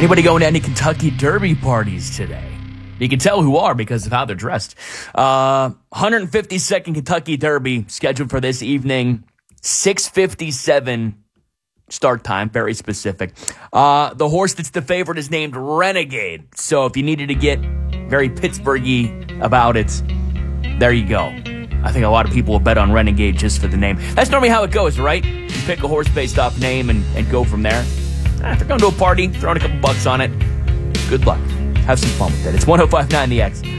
Anybody going to any Kentucky Derby parties today? You can tell who are because of how they're dressed. 152nd Kentucky Derby scheduled for this evening. 6:57 start time, very specific. The horse that's the favorite is named Renegade. So if you needed to get very Pittsburgh-y about it, there you go. I think a lot of people will bet on Renegade just for the name. That's normally how it goes, right? You pick a horse based off name and go from there. If you're going to a party, throwing a couple bucks on it, good luck. Have some fun with it. It's 105.9 The X.